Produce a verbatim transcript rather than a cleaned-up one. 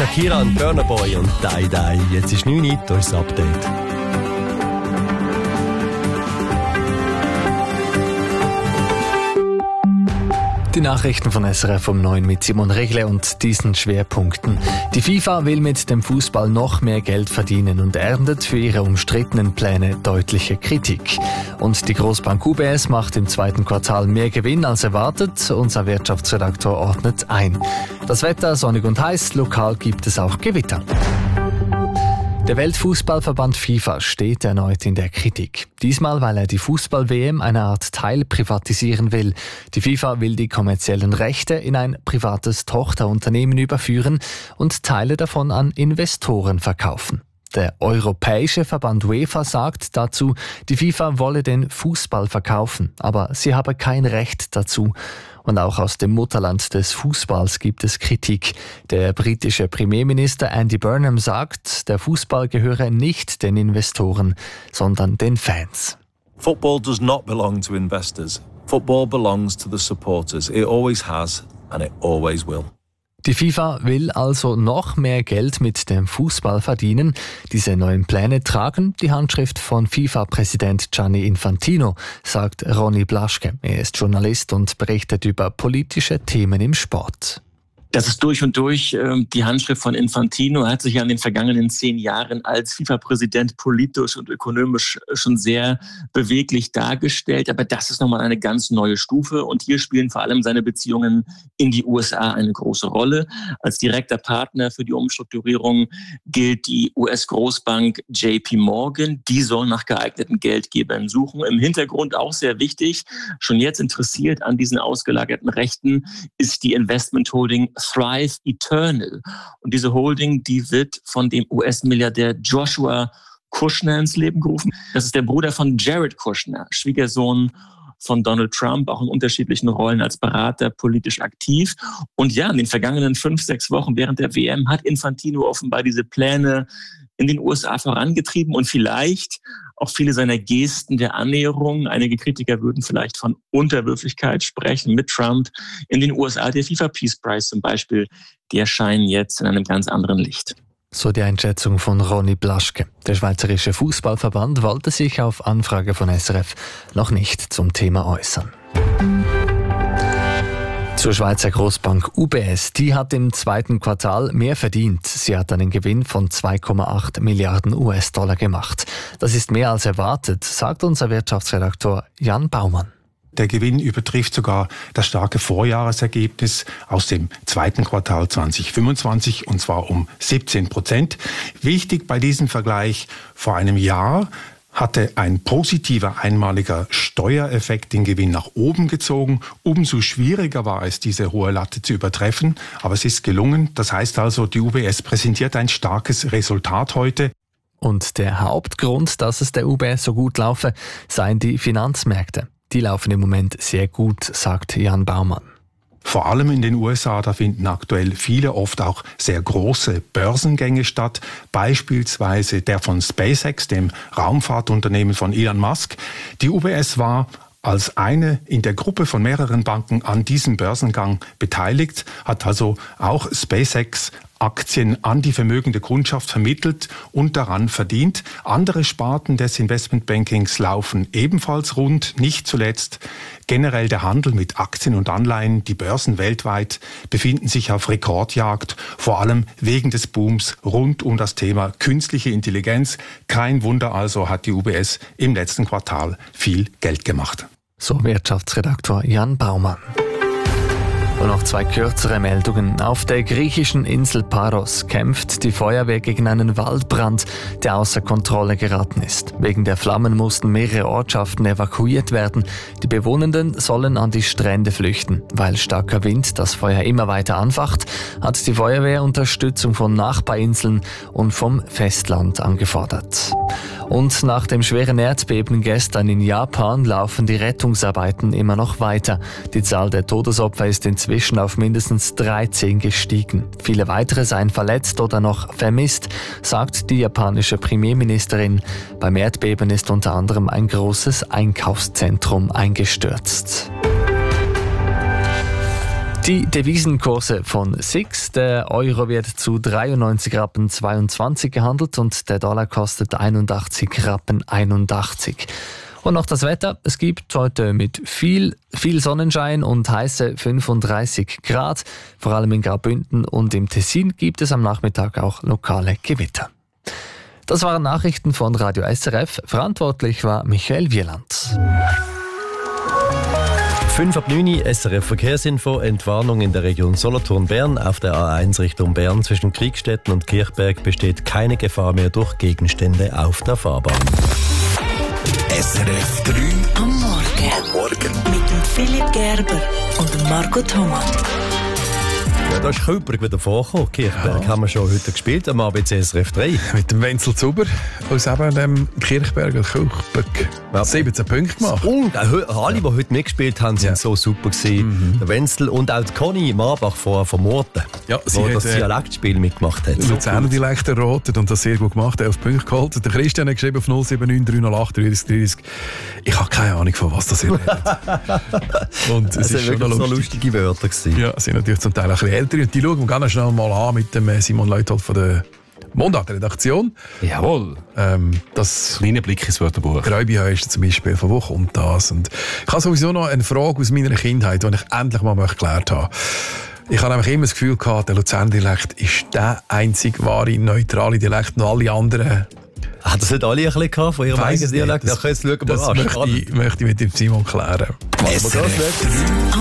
Shakira und Burna Boy und Die Die. Jetzt ist neun Uhr, da ist das Update. Die Nachrichten von S R F um neun mit Simon Regle und diesen Schwerpunkten. Die FIFA will mit dem Fußball noch mehr Geld verdienen und erntet für ihre umstrittenen Pläne deutliche Kritik. Und die Großbank U B S macht im zweiten Quartal mehr Gewinn als erwartet. Unser Wirtschaftsredaktor ordnet ein. Das Wetter sonnig und heiß, lokal gibt es auch Gewitter. Der Weltfußballverband FIFA steht erneut in der Kritik. Diesmal, weil er die Fußball-W M eine Art Teil privatisieren will. Die FIFA will die kommerziellen Rechte in ein privates Tochterunternehmen überführen und Teile davon an Investoren verkaufen. Der europäische Verband UEFA sagt dazu, die FIFA wolle den Fußball verkaufen, aber sie habe kein Recht dazu. Und auch aus dem Mutterland des Fußballs gibt es Kritik. Der britische Premierminister Andy Burnham sagt, der Fußball gehöre nicht den Investoren, sondern den Fans. Football does not belong to investors. Football belongs to the supporters. It always has and it always will. Die FIFA will also noch mehr Geld mit dem Fußball verdienen. Diese neuen Pläne tragen die Handschrift von FIFA-Präsident Gianni Infantino, sagt Ronny Blaschke. Er ist Journalist und berichtet über politische Themen im Sport. Das ist durch und durch äh, die Handschrift von Infantino. Er hat sich ja in den vergangenen zehn Jahren als FIFA-Präsident politisch und ökonomisch schon sehr beweglich dargestellt. Aber das ist nochmal eine ganz neue Stufe. Und hier spielen vor allem seine Beziehungen in die U S A eine große Rolle. Als direkter Partner für die Umstrukturierung gilt die U S-Großbank J P Morgan. Die soll nach geeigneten Geldgebern suchen. Im Hintergrund auch sehr wichtig, schon jetzt interessiert an diesen ausgelagerten Rechten, ist die Investment-Holding Thrive Eternal. Und diese Holding, die wird von dem U S-Milliardär Joshua Kushner ins Leben gerufen. Das ist der Bruder von Jared Kushner, Schwiegersohn von Donald Trump, auch in unterschiedlichen Rollen als Berater politisch aktiv. Und ja, in den vergangenen fünf, sechs Wochen während der W M hat Infantino offenbar diese Pläne in den U S A vorangetrieben und vielleicht auch viele seiner Gesten der Annäherung. Einige Kritiker würden vielleicht von Unterwürfigkeit sprechen mit Trump in den U S A. Der FIFA Peace Prize zum Beispiel, die erscheinen jetzt in einem ganz anderen Licht. So die Einschätzung von Ronny Blaschke. Der Schweizerische Fußballverband wollte sich auf Anfrage von S R F noch nicht zum Thema äußern. Zur Schweizer Großbank U B S. Die hat im zweiten Quartal mehr verdient. Sie hat einen Gewinn von zwei Komma acht Milliarden U S-Dollar gemacht. Das ist mehr als erwartet, sagt unser Wirtschaftsredaktor Jan Baumann. Der Gewinn übertrifft sogar das starke Vorjahresergebnis aus dem zweiten Quartal zwanzig fünfundzwanzig, und zwar um siebzehn Prozent. Wichtig bei diesem Vergleich: vor einem Jahr hatte ein positiver einmaliger Steuereffekt den Gewinn nach oben gezogen. Umso schwieriger war es, diese hohe Latte zu übertreffen. Aber es ist gelungen. Das heißt also, die U B S präsentiert ein starkes Resultat heute. Und der Hauptgrund, dass es der U B S so gut laufe, seien die Finanzmärkte. Die laufen im Moment sehr gut, sagt Jan Baumann. Vor allem in den U S A, da finden aktuell viele, oft auch sehr große Börsengänge statt. Beispielsweise der von SpaceX, dem Raumfahrtunternehmen von Elon Musk. Die U B S war als eine in der Gruppe von mehreren Banken an diesem Börsengang beteiligt, hat also auch SpaceX Aktien an die vermögende Kundschaft vermittelt und daran verdient. Andere Sparten des Investmentbankings laufen ebenfalls rund, nicht zuletzt generell der Handel mit Aktien und Anleihen. Die Börsen weltweit befinden sich auf Rekordjagd, vor allem wegen des Booms rund um das Thema künstliche Intelligenz. Kein Wunder also, hat die U B S im letzten Quartal viel Geld gemacht. So Wirtschaftsredaktor Jan Baumann. Und noch zwei kürzere Meldungen. Auf der griechischen Insel Paros kämpft die Feuerwehr gegen einen Waldbrand, der außer Kontrolle geraten ist. Wegen der Flammen mussten mehrere Ortschaften evakuiert werden. Die Bewohnenden sollen an die Strände flüchten. Weil starker Wind das Feuer immer weiter anfacht, hat die Feuerwehr Unterstützung von Nachbarinseln und vom Festland angefordert. Und nach dem schweren Erdbeben gestern in Japan laufen die Rettungsarbeiten immer noch weiter. Die Zahl der Todesopfer ist inzwischen auf mindestens dreizehn gestiegen. Viele weitere seien verletzt oder noch vermisst, sagt die japanische Premierministerin. Beim Erdbeben ist unter anderem ein großes Einkaufszentrum eingestürzt. Die Devisenkurse von S I X. Der Euro wird zu dreiundneunzig Rappen zweiundzwanzig gehandelt und der Dollar kostet einundachtzig Rappen einundachtzig. Und noch das Wetter. Es gibt heute mit viel, viel Sonnenschein und heiße fünfunddreißig Grad. Vor allem in Graubünden und im Tessin gibt es am Nachmittag auch lokale Gewitter. Das waren Nachrichten von Radio S R F. Verantwortlich war Michael Wieland. fünf ab neun S R F Verkehrsinfo, Entwarnung in der Region Solothurn-Bern. Auf der A eins Richtung Bern zwischen Kriegstetten und Kirchberg besteht keine Gefahr mehr durch Gegenstände auf der Fahrbahn. S R F drei am Morgen. Am Morgen. Mit dem Philipp Gerber und dem Marco Thomas. Ja, da ist Küpberg wieder vorgekommen. Kirchberg ja. haben wir schon heute gespielt, am A B C S R F drei. Mit dem Wenzel Zuber aus eben dem Kirchberger Küpberg. Ja. siebzehn Punkte gemacht. Und alle, die heute mitgespielt haben, sind ja. so super gewesen. Mhm. Der Wenzel und auch die Conny Marbach von Murten, ja, die das äh, Dialektspiel mitgemacht hat. Luzerner Dialekt errotet und das sehr gut gemacht, elf Punkte geholt. Der Christian hat geschrieben auf null sieben neun drei null acht drei drei. Ich habe keine Ahnung, von was das ihr redet. Und es das ist schon wirklich lustig. so lustige Wörter gewesen. Ja, sind natürlich zum Teil ein bisschen älter. Und die schauen wir ganz schnell mal an mit dem Simon Leuthold von der Mundart-Redaktion. Jawohl. Ähm, das kleiner Blick ins Wörterbuch. Gräubihäuschen zum Beispiel, von wo kommt das? Und ich habe sowieso noch eine Frage aus meiner Kindheit, die ich endlich mal geklärt habe. Ich habe nämlich immer das Gefühl gehabt, der Luzerner Dialekt ist der einzig wahre, neutrale Dialekt und alle anderen... Hat das nicht alle ein bisschen gehabt von ihrem eigenen Dialekt? Das, ja, jetzt schauen wir das an. möchte ich, möchte ich mit dem Simon klären. S R F